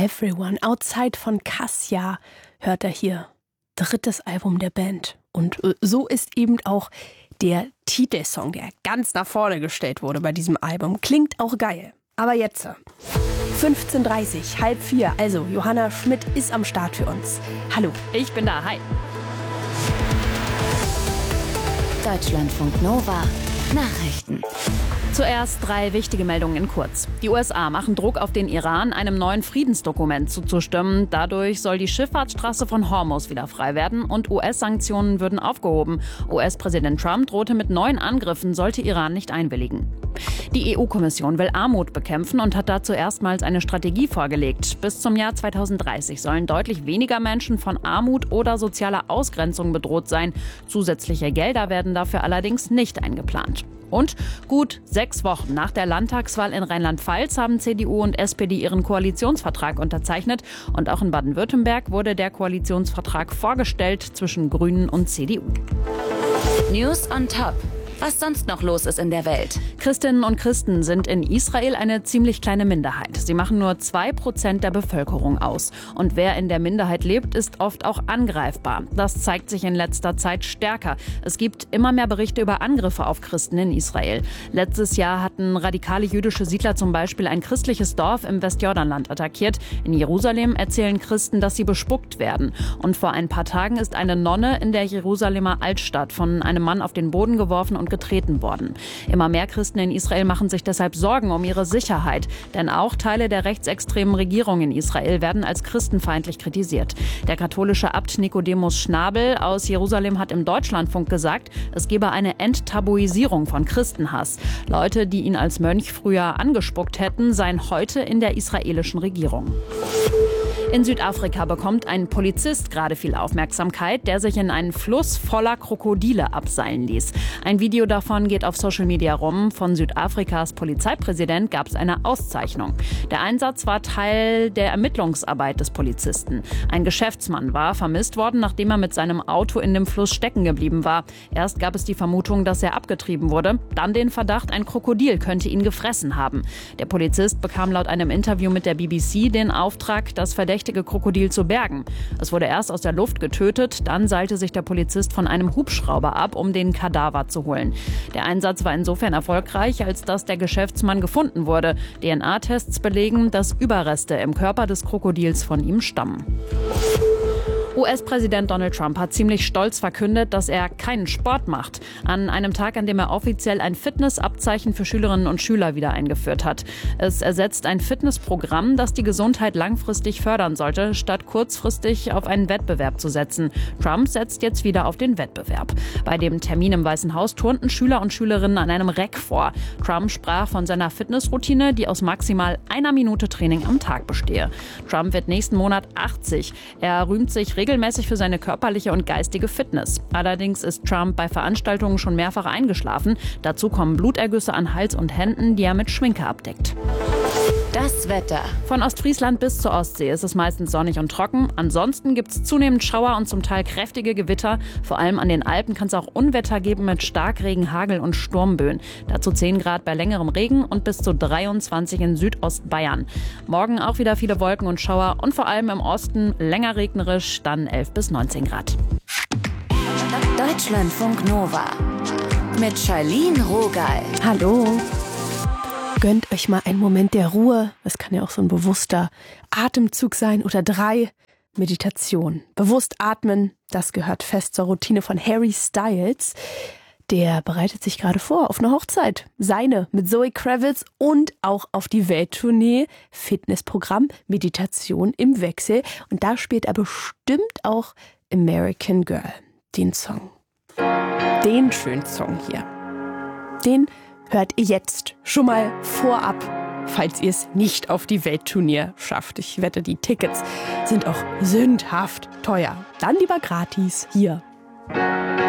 Everyone Outside von Cassia hört er hier. 3. Album der Band. Und so ist eben auch der Titelsong, der ganz nach vorne gestellt wurde bei diesem Album. Klingt auch geil. Aber jetzt 15:30, 3:30. Also Johanna Schmidt ist am Start für uns. Hallo. Ich bin da. Hi. Deutschlandfunk Nova Nachrichten. Zuerst 3 wichtige Meldungen in kurz. Die USA machen Druck auf den Iran, einem neuen Friedensdokument zuzustimmen. Dadurch soll die Schifffahrtsstraße von Hormuz wieder frei werden und US-Sanktionen würden aufgehoben. US-Präsident Trump drohte mit neuen Angriffen, sollte Iran nicht einwilligen. Die EU-Kommission will Armut bekämpfen und hat dazu erstmals eine Strategie vorgelegt. Bis zum Jahr 2030 sollen deutlich weniger Menschen von Armut oder sozialer Ausgrenzung bedroht sein. Zusätzliche Gelder werden dafür allerdings nicht eingeplant. Und gut 6 Wochen nach der Landtagswahl in Rheinland-Pfalz haben CDU und SPD ihren Koalitionsvertrag unterzeichnet. Und auch in Baden-Württemberg wurde der Koalitionsvertrag vorgestellt zwischen Grünen und CDU. News on Top. Was sonst noch los ist in der Welt. Christinnen und Christen sind in Israel eine ziemlich kleine Minderheit. Sie machen nur 2% der Bevölkerung aus. Und wer in der Minderheit lebt, ist oft auch angreifbar. Das zeigt sich in letzter Zeit stärker. Es gibt immer mehr Berichte über Angriffe auf Christen in Israel. Letztes Jahr hatten radikale jüdische Siedler zum Beispiel ein christliches Dorf im Westjordanland attackiert. In Jerusalem erzählen Christen, dass sie bespuckt werden. Und vor ein paar Tagen ist eine Nonne in der Jerusalemer Altstadt von einem Mann auf den Boden geworfen und getreten worden. Immer mehr Christen in Israel machen sich deshalb Sorgen um ihre Sicherheit. Denn auch Teile der rechtsextremen Regierung in Israel werden als christenfeindlich kritisiert. Der katholische Abt Nikodemus Schnabel aus Jerusalem hat im Deutschlandfunk gesagt, es gebe eine Enttabuisierung von Christenhass. Leute, die ihn als Mönch früher angespuckt hätten, seien heute in der israelischen Regierung. In Südafrika bekommt ein Polizist gerade viel Aufmerksamkeit, der sich in einen Fluss voller Krokodile abseilen ließ. Ein Video davon geht auf Social Media rum. Von Südafrikas Polizeipräsident gab es eine Auszeichnung. Der Einsatz war Teil der Ermittlungsarbeit des Polizisten. Ein Geschäftsmann war vermisst worden, nachdem er mit seinem Auto in dem Fluss stecken geblieben war. Erst gab es die Vermutung, dass er abgetrieben wurde. Dann den Verdacht, ein Krokodil könnte ihn gefressen haben. Der Polizist bekam laut einem Interview mit der BBC den Auftrag, das verdächtige Krokodil zu bergen. Es wurde erst aus der Luft getötet, dann seilte sich der Polizist von einem Hubschrauber ab, um den Kadaver zu holen. Der Einsatz war insofern erfolgreich, als dass der Geschäftsmann gefunden wurde. DNA-Tests belegen, dass Überreste im Körper des Krokodils von ihm stammen. US-Präsident Donald Trump hat ziemlich stolz verkündet, dass er keinen Sport macht. An einem Tag, an dem er offiziell ein Fitnessabzeichen für Schülerinnen und Schüler wieder eingeführt hat. Es ersetzt ein Fitnessprogramm, das die Gesundheit langfristig fördern sollte, statt kurzfristig auf einen Wettbewerb zu setzen. Trump setzt jetzt wieder auf den Wettbewerb. Bei dem Termin im Weißen Haus turnten Schüler und Schülerinnen an einem Reck vor. Trump sprach von seiner Fitnessroutine, die aus maximal 1 Minute Training am Tag bestehe. Trump wird nächsten Monat 80. Er rühmt sich regelmäßig für seine körperliche und geistige Fitness. Allerdings ist Trump bei Veranstaltungen schon mehrfach eingeschlafen. Dazu kommen Blutergüsse an Hals und Händen, die er mit Schminke abdeckt. Das Wetter. Von Ostfriesland bis zur Ostsee ist es meistens sonnig und trocken. Ansonsten gibt es zunehmend Schauer und zum Teil kräftige Gewitter. Vor allem an den Alpen kann es auch Unwetter geben mit Starkregen, Hagel und Sturmböen. Dazu 10 Grad bei längerem Regen und bis zu 23 in Südostbayern. Morgen auch wieder viele Wolken und Schauer und vor allem im Osten länger regnerisch, dann 11 bis 19 Grad. Deutschlandfunk Nova mit Charlene Rogal. Hallo. Gönnt euch mal einen Moment der Ruhe. Das kann ja auch so ein bewusster Atemzug sein oder 3. Meditation. Bewusst atmen, das gehört fest zur Routine von Harry Styles. Der bereitet sich gerade vor auf eine Hochzeit. Seine mit Zoe Kravitz und auch auf die Welttournee. Fitnessprogramm, Meditation im Wechsel. Und da spielt er bestimmt auch American Girl, den Song. Den schönen Song hier. Den hört ihr jetzt schon mal vorab, falls ihr es nicht auf die Welttournee schafft. Ich wette, die Tickets sind auch sündhaft teuer. Dann lieber gratis hier.